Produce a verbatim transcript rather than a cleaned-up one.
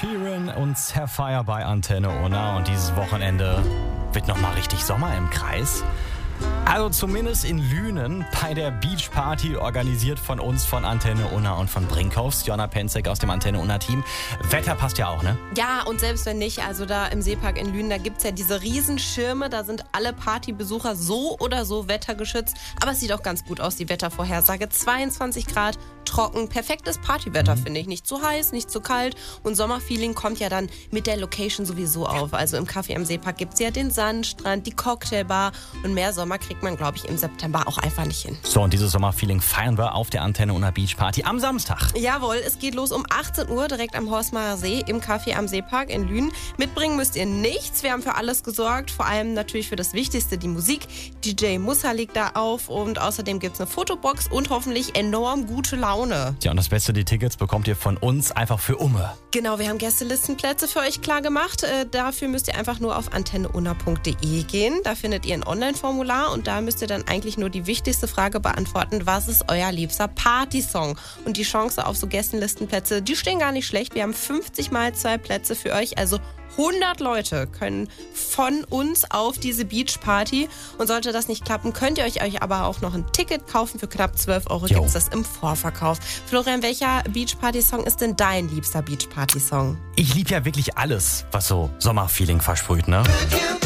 Sheeran und Sapphire bei Antenne Unna. Und dieses Wochenende wird nochmal richtig Sommer im Kreis. Also zumindest in Lünen bei der Beachparty, organisiert von uns, von Antenne Unna und von Brinkhoffs. Jonna Penzek aus dem Antenne Unna Team. Wetter passt ja auch, ne? Ja, und selbst wenn nicht, also da im Seepark in Lünen, da gibt es ja diese Riesenschirme, da sind alle Partybesucher so oder so wettergeschützt. Aber es sieht auch ganz gut aus, die Wettervorhersage. zweiundzwanzig Grad, trocken, perfektes Partywetter, mhm. finde ich. Nicht zu heiß, nicht zu kalt. Und Sommerfeeling kommt ja dann mit der Location sowieso auf. Also im Café am Seepark gibt es ja den Sandstrand, die Cocktailbar und mehr Sommer kriegt man, glaube ich, im September auch einfach nicht hin. So, und dieses Sommerfeeling feiern wir auf der Antenne Unna Beachparty am Samstag. Jawohl, es geht los um achtzehn Uhr direkt am Horstmacher See im Café am Seepark in Lünen. Mitbringen müsst ihr nichts. Wir haben für alles gesorgt, vor allem natürlich für das Wichtigste, die Musik. D J Mussa legt da auf und außerdem gibt es eine Fotobox und hoffentlich enorm gute Laune. Ja, und das Beste, die Tickets bekommt ihr von uns einfach für Umme. Genau, wir haben Gästelistenplätze für euch klar gemacht. Äh, dafür müsst ihr einfach nur auf antenne unna punkt de gehen. Da findet ihr ein Online-Formular und da müsst ihr dann eigentlich nur die wichtigste Frage beantworten: Was ist euer liebster Partysong? Und die Chance auf so Gästelistenplätze, die stehen gar nicht schlecht. Wir haben fünfzig mal zwei Plätze für euch, also hundert Leute können von uns auf diese Beachparty. Und sollte das nicht klappen, könnt ihr euch, euch aber auch noch ein Ticket kaufen. Für knapp zwölf Euro gibt es das im Vorverkauf. Florian, welcher Beachparty-Song ist denn dein liebster Beachparty-Song? Ich liebe ja wirklich alles, was so Sommerfeeling versprüht, ne?